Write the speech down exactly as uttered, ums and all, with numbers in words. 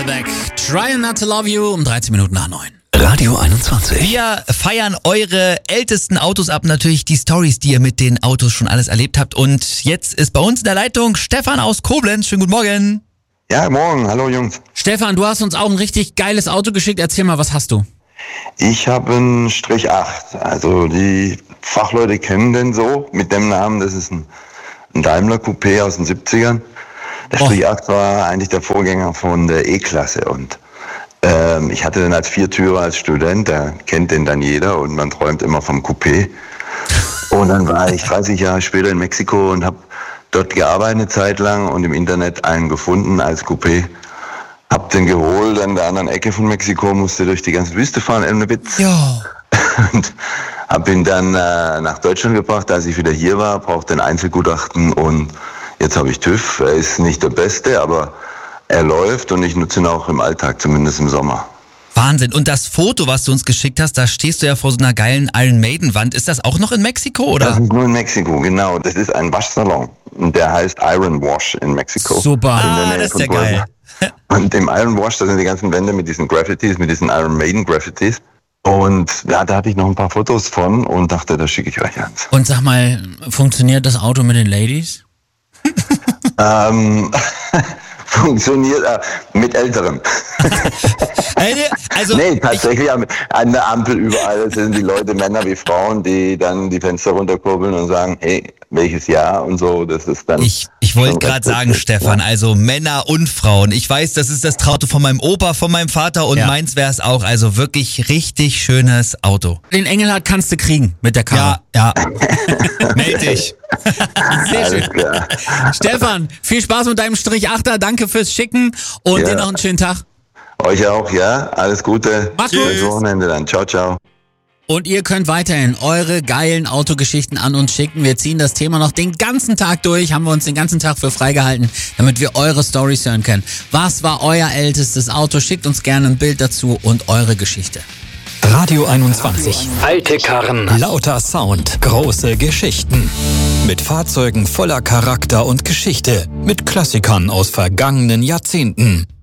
Nickelback. Trying Not to Love You um dreizehn Minuten nach neun. Radio einundzwanzig. Wir feiern eure ältesten Autos ab, natürlich die Stories, die ihr mit den Autos schon alles erlebt habt. Und jetzt ist bei uns in der Leitung Stefan aus Koblenz. Schönen guten Morgen. Ja, morgen. Hallo Jungs. Stefan, du hast uns auch ein richtig geiles Auto geschickt. Erzähl mal, was hast du? Ich habe einen Strich acht. Also die Fachleute kennen den so mit dem Namen. Das ist ein, ein Daimler Coupé aus den siebzigern. Der Oh. Strich acht war eigentlich der Vorgänger von der E-Klasse. Und ähm, ich hatte den als Viertürer als Student. Da kennt den dann jeder und man träumt immer vom Coupé. Und dann war ich dreißig Jahre später in Mexiko und habe dort gearbeitet eine Zeit lang und im Internet einen gefunden als Coupé. Hab den geholt an der anderen Ecke von Mexiko, musste durch die ganze Wüste fahren, Elmewitz. Ja. Und hab ihn dann äh, nach Deutschland gebracht, als ich wieder hier war, brauchte ein Einzelgutachten und jetzt habe ich TÜV. Er ist nicht der Beste, aber er läuft und ich nutze ihn auch im Alltag, zumindest im Sommer. Wahnsinn. Und das Foto, was du uns geschickt hast, da stehst du ja vor so einer geilen Iron Maiden Wand. Ist das auch noch in Mexiko, oder? Das ist nur in Mexiko, genau. Das ist ein Waschsalon. Und der heißt Iron Wash in Mexiko. Super. In der Ah, Nähe das ist von ja Puebla. geil. Und im Iron Wash, da sind die ganzen Wände mit diesen Graffitis, mit diesen Iron Maiden Graffitis. Und ja, da hatte ich noch ein paar Fotos von und dachte, das schicke ich euch eins. Und sag mal, funktioniert das Auto mit den Ladies? ähm, funktioniert äh, mit Älteren. Also, Nee, tatsächlich an an der Ampel überall sind die Leute, Männer wie Frauen, die dann die Fenster runterkurbeln und sagen, hey, welches Jahr und so, das ist dann... Ich, ich wollte schon gerade recht sagen, lustig, Stefan, ja. also Männer und Frauen. Ich weiß, das ist das Traute von meinem Opa, von meinem Vater und Ja. meins wäre es auch. Also wirklich richtig schönes Auto. Den Engelhardt kannst du kriegen mit der Karre. Ja, ja. Meld dich. Sehr Alles schön. klar. Stefan, viel Spaß mit deinem Strich achter. Danke fürs Schicken und Ja. dir noch einen schönen Tag. Euch auch, ja? Alles Gute. Mach's gut. Schönes Wochenende dann. Ciao, ciao. Und ihr könnt weiterhin eure geilen Autogeschichten an uns schicken. Wir ziehen das Thema noch den ganzen Tag durch, haben wir uns den ganzen Tag für freigehalten, damit wir eure Storys hören können. Was war euer ältestes Auto? Schickt uns gerne ein Bild dazu und eure Geschichte. Radio einundzwanzig. Alte Karren. Lauter Sound. Große Geschichten. Mit Fahrzeugen voller Charakter und Geschichte. Mit Klassikern aus vergangenen Jahrzehnten.